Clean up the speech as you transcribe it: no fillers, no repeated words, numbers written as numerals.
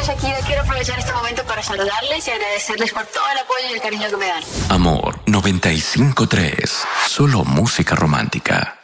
Shakira. Quiero aprovechar este momento para saludarles y agradecerles por todo el apoyo y el cariño que me dan. Amor 95.3. Solo música romántica.